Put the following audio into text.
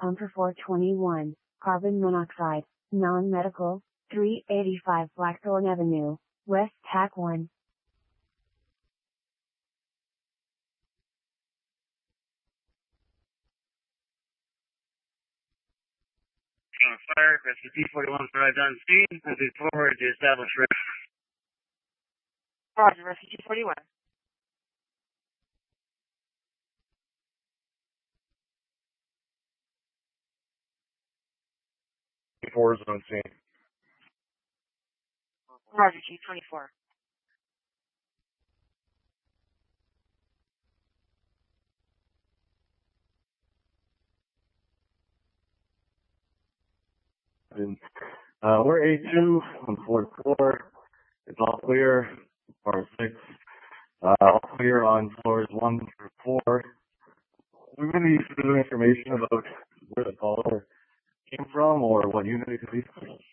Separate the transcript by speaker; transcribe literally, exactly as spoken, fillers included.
Speaker 1: pump for four twenty-one, carbon monoxide, non-medical, three eighty-five Blackthorn Avenue, West Tac one.
Speaker 2: Fire, Rescue T forty-one arrived on scene, and move forward to establish risk.
Speaker 3: Roger, Rescue T forty-one.
Speaker 4: twenty-four is on scene.
Speaker 3: Roger, Chief twenty-four.
Speaker 4: And, uh, we're A two on fourth floor. It's all clear. Floor six. Uh, all clear on floors one through four. We really need further information about where the caller came from or what unit it could be.